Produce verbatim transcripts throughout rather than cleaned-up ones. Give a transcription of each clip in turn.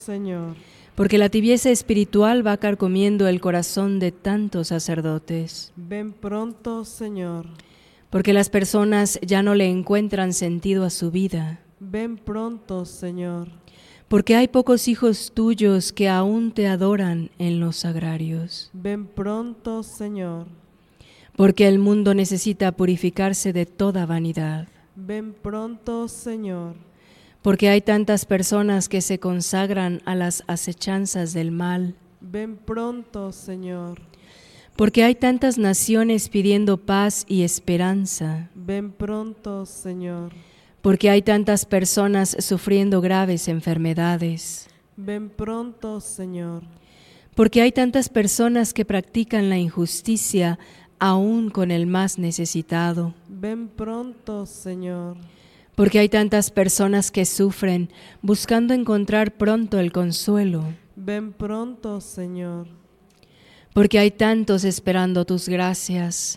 Señor. Porque la tibieza espiritual va carcomiendo el corazón de tantos sacerdotes. Ven pronto, Señor. Porque las personas ya no le encuentran sentido a su vida. Ven pronto, Señor. Porque hay pocos hijos tuyos que aún te adoran en los sagrarios. Ven pronto, Señor. Porque el mundo necesita purificarse de toda vanidad. Ven pronto, Señor. Porque hay tantas personas que se consagran a las acechanzas del mal. Ven pronto, Señor. Porque hay tantas naciones pidiendo paz y esperanza. Ven pronto, Señor. Porque hay tantas personas sufriendo graves enfermedades. Ven pronto, Señor. Porque hay tantas personas que practican la injusticia aún con el más necesitado. Ven pronto, Señor. Porque hay tantas personas que sufren buscando encontrar pronto el consuelo. Ven pronto, Señor. Porque hay tantos esperando tus gracias.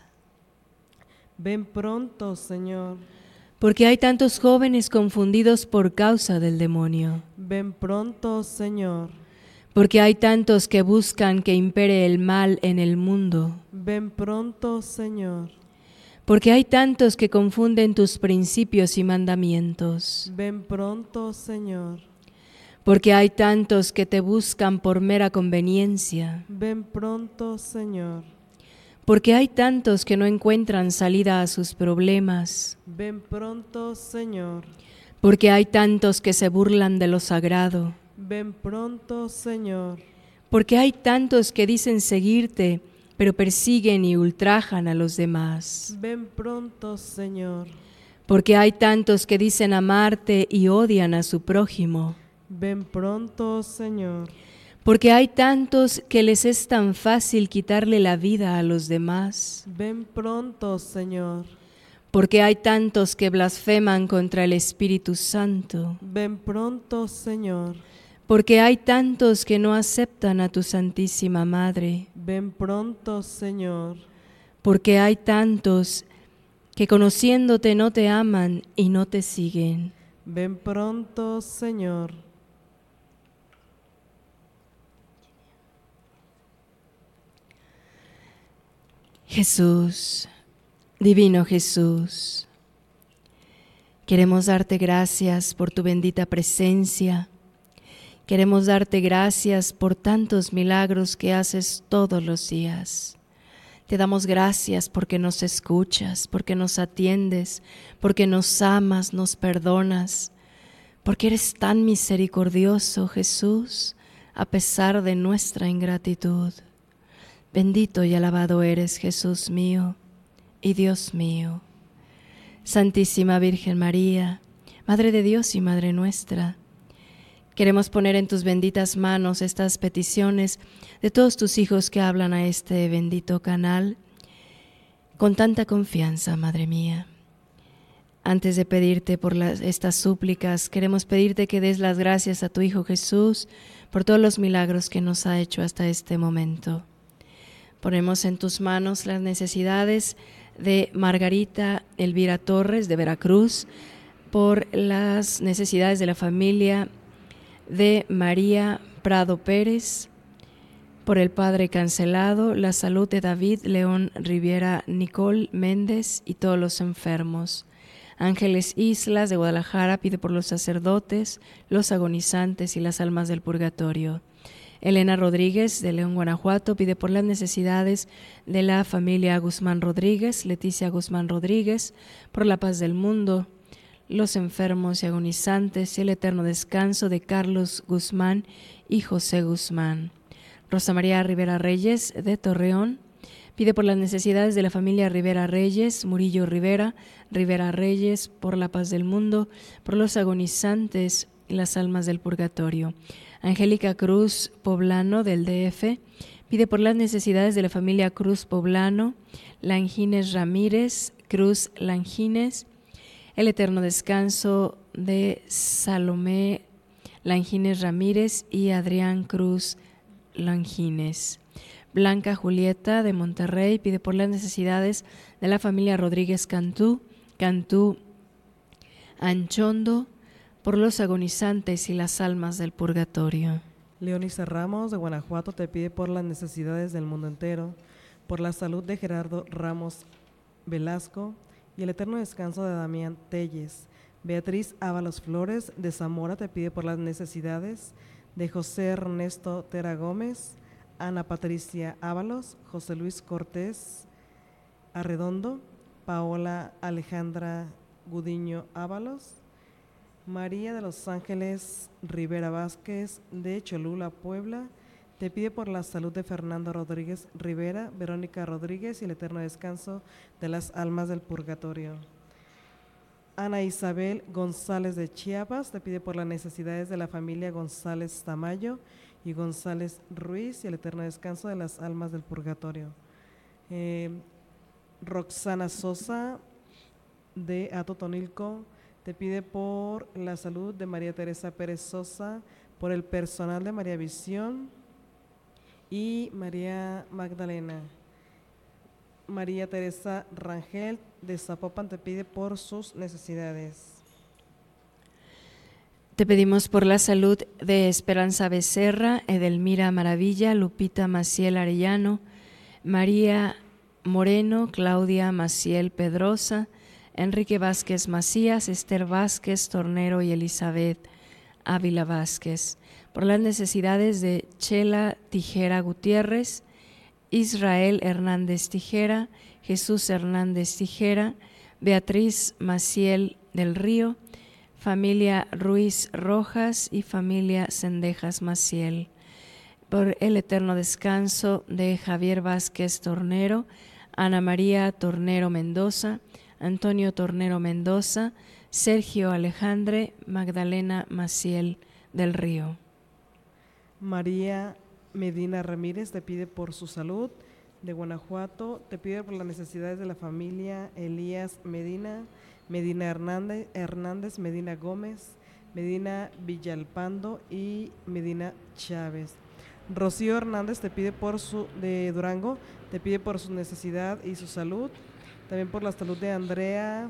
Ven pronto, Señor. Porque hay tantos jóvenes confundidos por causa del demonio. Ven pronto, Señor. Porque hay tantos que buscan que impere el mal en el mundo. Ven pronto, Señor. Porque hay tantos que confunden tus principios y mandamientos. Ven pronto, Señor. Porque hay tantos que te buscan por mera conveniencia. Ven pronto, Señor. Porque hay tantos que no encuentran salida a sus problemas. Ven pronto, Señor. Porque hay tantos que se burlan de lo sagrado. Ven pronto, Señor. Porque hay tantos que dicen seguirte, pero persiguen y ultrajan a los demás. Ven pronto, Señor. Porque hay tantos que dicen amarte y odian a su prójimo. Ven pronto, Señor. Porque hay tantos que les es tan fácil quitarle la vida a los demás. Ven pronto, Señor. Porque hay tantos que blasfeman contra el Espíritu Santo. Ven pronto, Señor. Porque hay tantos que no aceptan a tu Santísima Madre. Ven pronto, Señor. Porque hay tantos que conociéndote no te aman y no te siguen. Ven pronto, Señor. Jesús, divino Jesús, queremos darte gracias por tu bendita presencia. Queremos darte gracias por tantos milagros que haces todos los días. Te damos gracias porque nos escuchas, porque nos atiendes, porque nos amas, nos perdonas, porque eres tan misericordioso, Jesús, a pesar de nuestra ingratitud. Bendito y alabado eres, Jesús mío y Dios mío. Santísima Virgen María, Madre de Dios y Madre nuestra, queremos poner en tus benditas manos estas peticiones de todos tus hijos que hablan a este bendito canal con tanta confianza, Madre mía. Antes de pedirte por las, estas súplicas, queremos pedirte que des las gracias a tu Hijo Jesús por todos los milagros que nos ha hecho hasta este momento. Ponemos en tus manos las necesidades de Margarita Elvira Torres de Veracruz, por las necesidades de la familia de María Prado Pérez, por el Padre Cancelado, la salud de David León Riviera Nicole Méndez y todos los enfermos. Ángeles Islas de Guadalajara pide por los sacerdotes, los agonizantes y las almas del purgatorio. Elena Rodríguez de León, Guanajuato, pide por las necesidades de la familia Guzmán Rodríguez, Leticia Guzmán Rodríguez, por la paz del mundo, los enfermos y agonizantes y el eterno descanso de Carlos Guzmán y José Guzmán. Rosa María Rivera Reyes de Torreón pide por las necesidades de la familia Rivera Reyes, Murillo Rivera, Rivera Reyes, por la paz del mundo, por los agonizantes y las almas del purgatorio. Angélica Cruz Poblano del D F pide por las necesidades de la familia Cruz Poblano, Langines Ramírez, Cruz Langines, el eterno descanso de Salomé Langines Ramírez y Adrián Cruz Langines. Blanca Julieta de Monterrey pide por las necesidades de la familia Rodríguez Cantú, Cantú Anchondo, por los agonizantes y las almas del purgatorio. Leonisa Ramos de Guanajuato te pide por las necesidades del mundo entero, por la salud de Gerardo Ramos Velasco y el eterno descanso de Damián Telles. Beatriz Ábalos Flores de Zamora te pide por las necesidades de José Ernesto Tera Gómez, Ana Patricia Ábalos, José Luis Cortés Arredondo, Paola Alejandra Gudiño Ábalos, María de los Ángeles Rivera Vázquez de Cholula, Puebla, te pide por la salud de Fernando Rodríguez Rivera, Verónica Rodríguez y el eterno descanso de las almas del purgatorio. Ana Isabel González de Chiapas te pide por las necesidades de la familia González Tamayo y González Ruiz y el eterno descanso de las almas del purgatorio. Eh, Roxana Sosa de Atotonilco te pide por la salud de María Teresa Pérez Sosa, por el personal de María Visión y María Magdalena. María Teresa Rangel de Zapopan te pide por sus necesidades. Te pedimos por la salud de Esperanza Becerra, Edelmira Maravilla, Lupita Maciel Arellano, María Moreno, Claudia Maciel Pedrosa, Enrique Vázquez Macías, Esther Vázquez Tornero y Elizabeth Ávila Vázquez, por las necesidades de Chela Tijera Gutiérrez, Israel Hernández Tijera, Jesús Hernández Tijera, Beatriz Maciel del Río, familia Ruiz Rojas y familia Cendejas Maciel, por el eterno descanso de Javier Vázquez Tornero, Ana María Tornero Mendoza, Antonio Tornero Mendoza, Sergio Alejandre, Magdalena Maciel del Río. María Medina Ramírez te pide por su salud de Guanajuato, te pide por las necesidades de la familia Elías Medina, Medina Hernández, Hernández Medina Gómez, Medina Villalpando y Medina Chávez. Rocío Hernández te pide por su de Durango, te pide por su necesidad y su salud, también por la salud de Andrea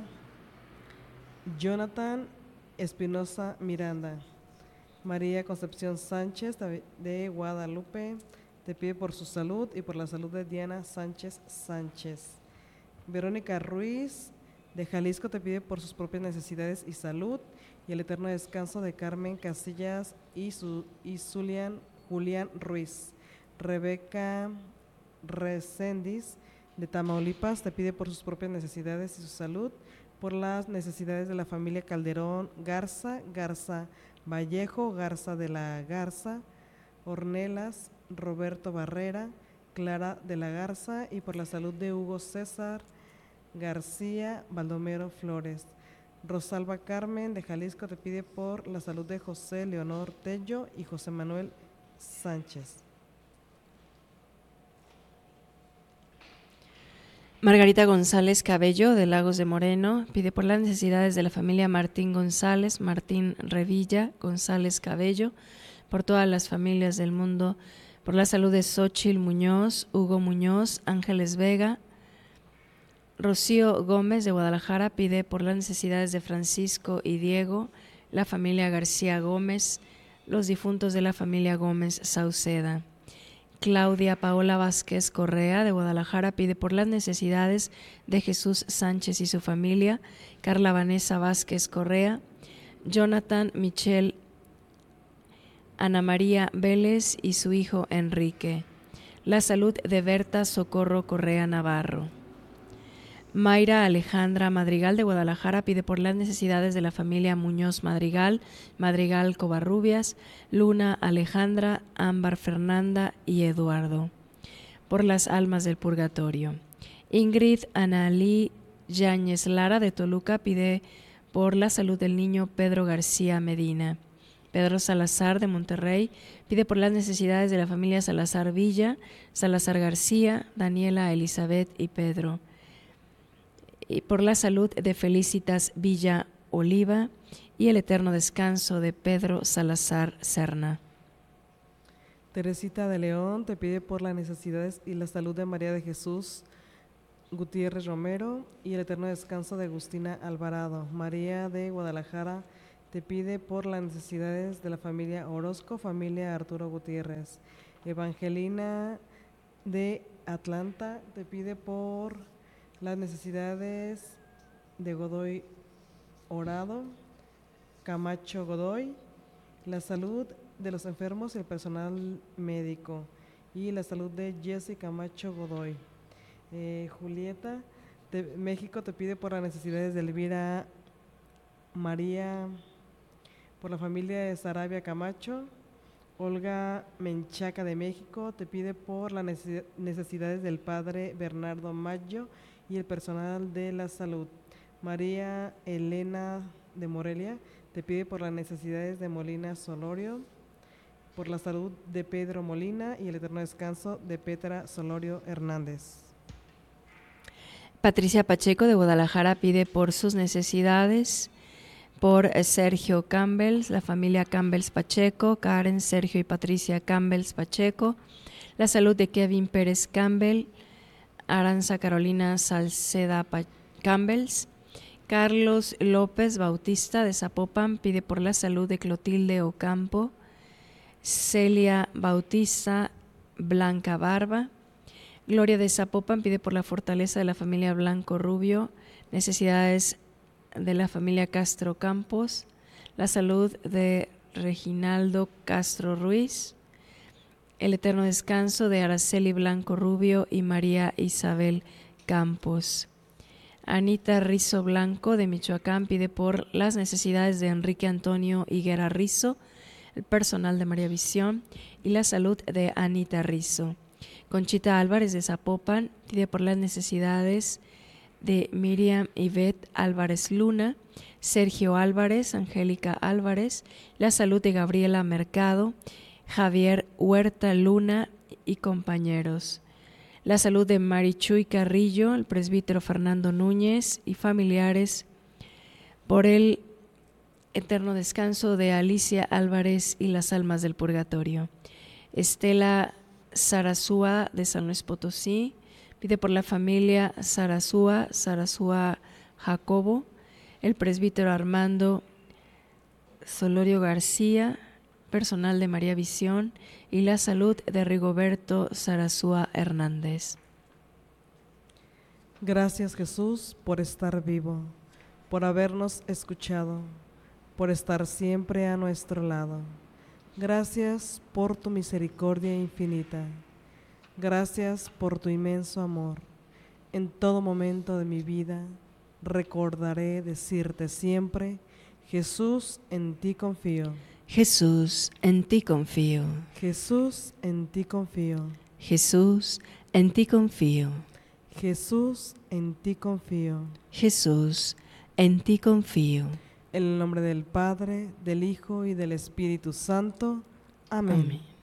Jonathan Espinosa Miranda. María Concepción Sánchez de Guadalupe te pide por su salud y por la salud de Diana Sánchez Sánchez. Verónica Ruiz de Jalisco te pide por sus propias necesidades y salud y el eterno descanso de Carmen Casillas y, su, y Zulian, Julián Ruiz. Rebeca Reséndiz de Tamaulipas te pide por sus propias necesidades y su salud, por las necesidades de la familia Calderón Garza, Garza Vallejo, Garza de la Garza, Ornelas, Roberto Barrera, Clara de la Garza y por la salud de Hugo César García Baldomero Flores. Rosalba Carmen de Jalisco te pide por la salud de José Leonor Tello y José Manuel Sánchez. Margarita González Cabello de Lagos de Moreno pide por las necesidades de la familia Martín González, Martín Revilla, González Cabello, por todas las familias del mundo, por la salud de Xóchitl Muñoz, Hugo Muñoz, Ángeles Vega. Rocío Gómez de Guadalajara pide por las necesidades de Francisco y Diego, la familia García Gómez, los difuntos de la familia Gómez Sauceda. Claudia Paola Vázquez Correa de Guadalajara pide por las necesidades de Jesús Sánchez y su familia, Carla Vanessa Vázquez Correa, Jonathan Michel, Ana María Vélez y su hijo Enrique. La salud de Berta Socorro Correa Navarro. Mayra Alejandra Madrigal de Guadalajara pide por las necesidades de la familia Muñoz Madrigal, Madrigal Covarrubias, Luna Alejandra, Ámbar Fernanda y Eduardo, por las almas del purgatorio. Ingrid Analí Yáñez Lara de Toluca pide por la salud del niño Pedro García Medina. Pedro Salazar de Monterrey pide por las necesidades de la familia Salazar Villa, Salazar García, Daniela Elizabeth y Pedro, y por la salud de Felicitas Villa Oliva y el eterno descanso de Pedro Salazar Serna. Teresita de León te pide por las necesidades y la salud de María de Jesús Gutiérrez Romero y el eterno descanso de Agustina Alvarado. María de Guadalajara te pide por las necesidades de la familia Orozco, familia Arturo Gutiérrez. Evangelina de Atlanta te pide por las necesidades de Godoy Horado, Camacho Godoy, la salud de los enfermos y el personal médico, y la salud de Jesse Camacho Godoy. Eh, Julieta de México te pide por las necesidades de Elvira María, por la familia de Sarabia Camacho. Olga Menchaca de México te pide por las necesidades del padre Bernardo Maggio y el personal de la salud. María Elena de Morelia te pide por las necesidades de Molina Solorio, por la salud de Pedro Molina y el eterno descanso de Petra Solorio Hernández. Patricia Pacheco de Guadalajara pide por sus necesidades, por Sergio Campbell, la familia Campbell Pacheco, Karen, Sergio y Patricia Campbell Pacheco, la salud de Kevin Pérez Campbell, Aranza Carolina Salceda Campbell. Carlos López Bautista de Zapopan pide por la salud de Clotilde Ocampo, Celia Bautista Blanca Barba. Gloria de Zapopan pide por la fortaleza de la familia Blanco Rubio, necesidades de la familia Castro Campos, la salud de Reginaldo Castro Ruiz, el eterno descanso de Araceli Blanco Rubio y María Isabel Campos. Anita Rizo Blanco de Michoacán pide por las necesidades de Enrique Antonio Higuera Rizo, el personal de María Visión y la salud de Anita Rizo. Conchita Álvarez de Zapopan pide por las necesidades de Miriam Ivette Álvarez Luna, Sergio Álvarez, Angélica Álvarez, la salud de Gabriela Mercado, Javier Huerta Luna y compañeros. La salud de Marichuy Carrillo, el presbítero Fernando Núñez y familiares, por el eterno descanso de Alicia Álvarez y las almas del purgatorio. Estela Sarazúa de San Luis Potosí pide por la familia Sarazúa, Sarazúa Jacobo, el presbítero Armando Solorio García, personal de María Visión y la salud de Rigoberto Sarazúa Hernández. Gracias, Jesús, por estar vivo, por habernos escuchado, por estar siempre a nuestro lado. Gracias por tu misericordia infinita. Gracias por tu inmenso amor. En todo momento de mi vida recordaré decirte siempre: Jesús, en ti confío. Jesús, en ti confío. Jesús, en ti confío. Jesús, en ti confío. Jesús, en ti confío. Jesús, en ti confío. En el nombre del Padre, del Hijo y del Espíritu Santo. Amén. Amén.